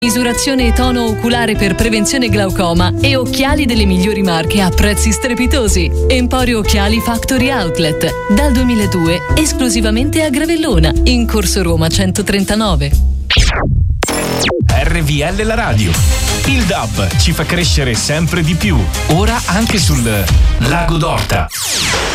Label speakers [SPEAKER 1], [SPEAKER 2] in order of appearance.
[SPEAKER 1] Misurazione e tono oculare per prevenzione glaucoma e occhiali delle migliori marche a prezzi strepitosi. Emporio Occhiali Factory Outlet. Dal 2002 esclusivamente a Gravellona, in Corso Roma 139.
[SPEAKER 2] RVL la radio. Il DAB ci fa crescere sempre di più. Ora anche sul Lago d'Orta.